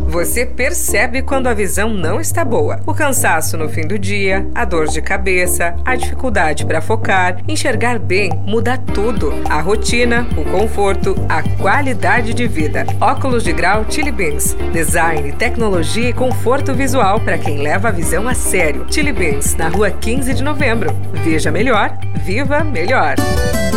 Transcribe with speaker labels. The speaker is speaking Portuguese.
Speaker 1: Você percebe quando a visão não está boa. O cansaço no fim do dia, a dor de cabeça, a dificuldade para focar, enxergar bem muda tudo. A rotina, o conforto, a qualidade de vida. Óculos de grau Chili Beans. Design, tecnologia e conforto visual para quem leva a visão a sério. Chili Beans, na rua 15 de novembro. Veja melhor, viva melhor.